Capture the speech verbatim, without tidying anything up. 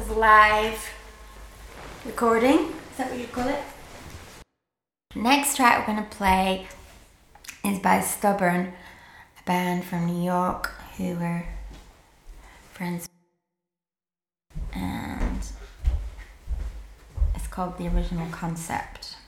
of live recording. Is that what you call it? Next track we're going to play is by Stubborn, a band from New York who were friends. And it's called The Original Concept.